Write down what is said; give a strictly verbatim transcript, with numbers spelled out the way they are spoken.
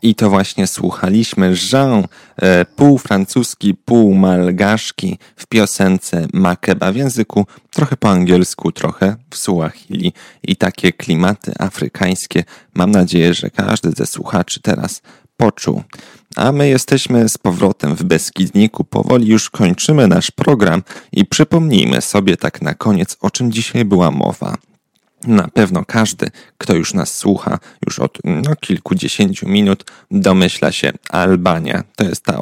I to właśnie słuchaliśmy Jean, e, pół francuski, pół malgaszki w piosence Makeba w języku trochę po angielsku, trochę w Suahili. I takie klimaty afrykańskie mam nadzieję, że każdy ze słuchaczy teraz poczuł. A my jesteśmy z powrotem w Beskidniku, powoli już kończymy nasz program i przypomnijmy sobie tak na koniec, o czym dzisiaj była mowa. Na pewno każdy, kto już nas słucha już od no, kilkudziesięciu minut, domyśla się Albania. To jest ta